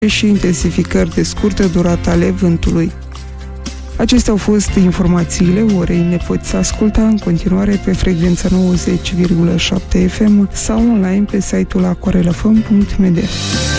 și intensificări de scurtă durată ale vântului. Acestea au fost informațiile orei. Ne poți asculta în continuare pe frecvența 90,7 FM sau online pe site-ul aquarelafm.md.